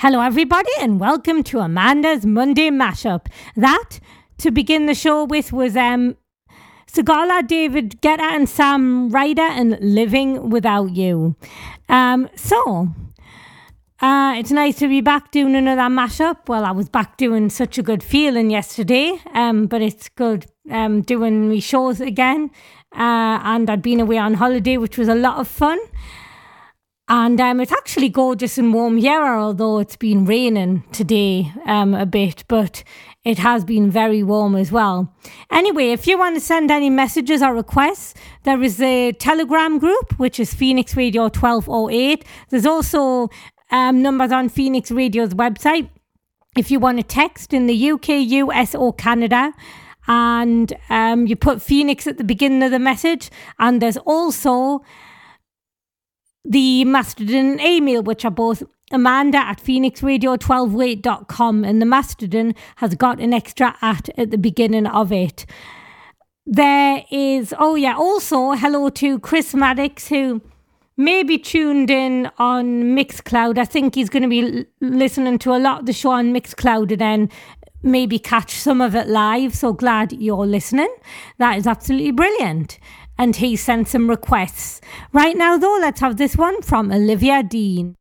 Hello, everybody, and welcome to Amanda's Monday Mashup. That, to begin the show with, was Sigala, David Guetta, and Sam Ryder, and Living Without You. It's nice to be back doing another mashup. Well, I was back doing such a good feeling yesterday, but it's good doing me shows again. And I'd been away on holiday, which was a lot of fun. And it's actually gorgeous and warm here, although it's been raining today a bit, but it has been very warm as well. Anyway, if you want to send any messages or requests, there is a Telegram group, which is Phoenix Radio 1208. There's also numbers on Phoenix Radio's website if you want to text in the UK, US or Canada. And you put Phoenix at the beginning of the message. And there's also the Mastodon email, which are both amanda@phoenixradio1208.com, and the Mastodon has got an extra at the beginning of it. There is, also hello to Chris Maddox, who may be tuned in on Mixcloud. I think he's going to be listening to a lot of the show on Mixcloud and then maybe catch some of it live. So glad you're listening. That is absolutely brilliant. And he sent some requests. Right now, though, let's have this one from Olivia Dean.